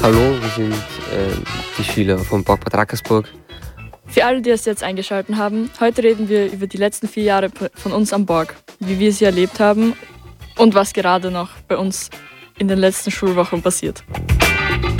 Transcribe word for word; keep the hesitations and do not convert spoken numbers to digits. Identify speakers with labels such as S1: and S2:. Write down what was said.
S1: Hallo, wir sind äh, die Schüler vom Parkbad Räckersburg.
S2: Für alle, die es jetzt eingeschaltet haben, heute reden wir über die letzten vier Jahre von uns am Borg, wie wir sie erlebt haben und was gerade noch bei uns in den letzten Schulwochen passiert.